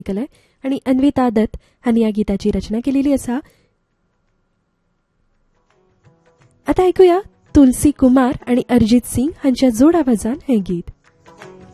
केलंय आणि अन्विता दत्त हांनी या गीताची रचना केलेली असा. आता ऐकूया तुलसी कुमार आणि अरिजित सिंग हांच्या जोड आवाजान हे गीत.